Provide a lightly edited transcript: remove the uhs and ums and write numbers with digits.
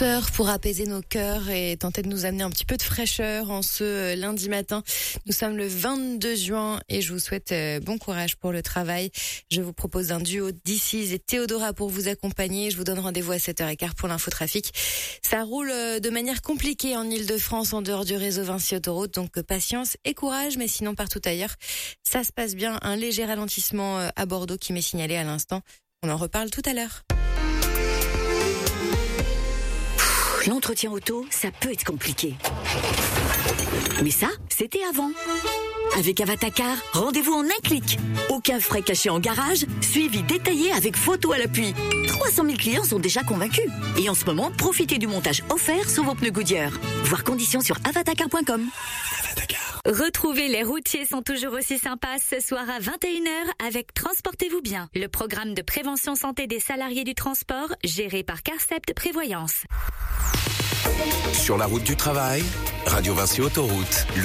Peur pour apaiser nos cœurs et tenter de nous amener un petit peu de fraîcheur en ce lundi matin. Nous sommes le 22 juin et je vous souhaite bon courage pour le travail. Je vous propose un duo d'Isis et Théodora pour vous accompagner. Je vous donne rendez-vous à 7h15 pour l'infotrafic. Ça roule de manière compliquée en Ile-de-France en dehors du réseau Vinci Autoroute, donc patience et courage, mais sinon partout ailleurs, ça se passe bien. Un léger ralentissement à Bordeaux qui m'est signalé à l'instant. On en reparle tout à l'heure. L'entretien auto, ça peut être compliqué. Mais ça, c'était avant. Avec Avatacar, rendez-vous en un clic. Aucun frais cachés en garage, suivi détaillé avec photo à l'appui. 300 000 clients sont déjà convaincus. Et en ce moment, profitez du montage offert sur vos pneus Goodyear. Voir conditions sur avatacar.com. Retrouvez Les Routiers sont toujours aussi sympas ce soir à 21h avec Transportez-vous bien, le programme de prévention santé des salariés du transport géré par Carcept Prévoyance. Sur la route du travail, Radio Vinci Autoroute.